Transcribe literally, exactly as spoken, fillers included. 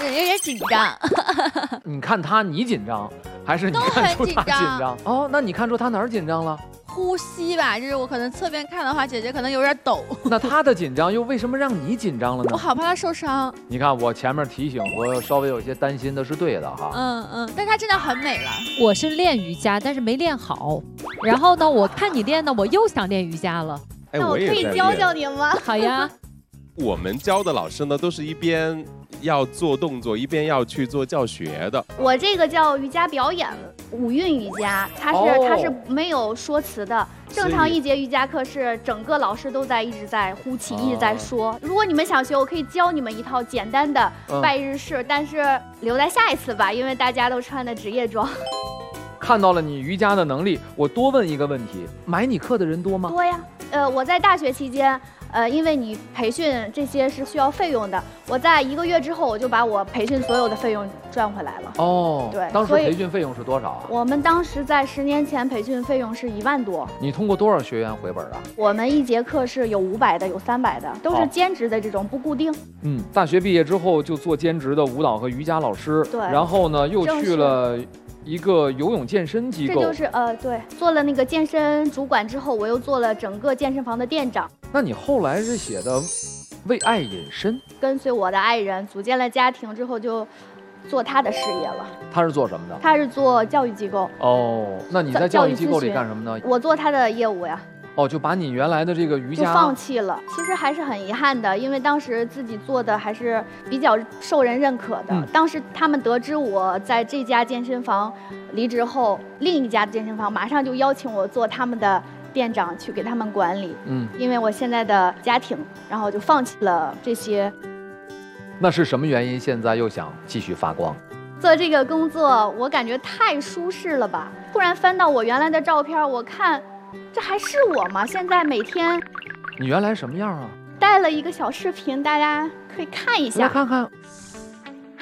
对，有点紧张。 你看他你紧张，还是你看出他紧张？哦，那你看出他哪儿紧张了？ 呼吸吧，就是我可能侧边看的话，姐姐可能有点抖。 那他的紧张又为什么让你紧张了呢？ 我好怕他受伤。 你看我前面提醒和稍微有些担心的是对的哈。 嗯嗯，但他真的很美了。 我是练瑜伽，但是没练好。然后呢，我看你练呢，我又想练瑜伽了。 哎， 那我可以教教您吗？ 好呀。 我们教的老师呢，都是一边要做动作，一边要去做教学的。 我这个叫瑜伽表演，五韵瑜伽，它是、哦、它是没有说辞的。正常一节瑜伽课是整个老师都在一直在呼气，一直在说。如果你们想学，我可以教你们一套简单的拜日式，嗯、但是留在下一次吧，因为大家都穿的职业装。 看到了你瑜伽的能力，我多问一个问题：买你课的人多吗？ 多呀。呃，我在大学期间。呃，因为你培训这些是需要费用的，我在一个月之后我就把我培训所有的费用赚回来了。 哦， 对， 当时培训费用是多少啊？ 我们当时在十年前培训费用是一万多。 你通过多少学员回本啊？ 我们一节课是有五百的，有三百的，都是兼职的这种，不固定。 嗯，大学毕业之后就做兼职的舞蹈和瑜伽老师， 对， 然后呢又去了一个游泳健身机构。 这就是呃，对，做了那个健身主管之后，我又做了整个健身房的店长。 那你后来是写的为爱隐身， 跟随我的爱人组建了家庭之后，就做他的事业了。 他是做什么的？ 他是做教育机构。 哦，那你在教育机构里干什么呢？ 我做他的业务呀。 哦，就把你原来的这个瑜伽就放弃了。其实还是很遗憾的，因为当时自己做的还是比较受人认可的。嗯、当时他们得知我在这家健身房离职后，另一家健身房马上就邀请我做他们的店长，去给他们管理。嗯，因为我现在的家庭，然后就放弃了这些。 那是什么原因？现在又想继续发光？ 做这个工作，我感觉太舒适了吧！突然翻到我原来的照片，我看。这还是我吗？现在每天， 你原来什么样啊？ 带了一个小视频，大家可以看一下。 来看看，